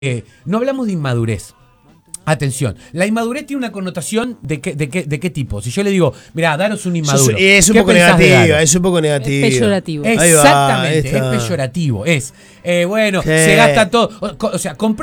no hablamos de inmadurez. Atención, la inmadurez tiene una connotación de qué tipo. Si yo le digo, mirá, Daro es un inmaduro. Es un poco negativa, es un poco negativo. Es peyorativo. Exactamente, es peyorativo. Bueno, se gasta todo. O sea, comprar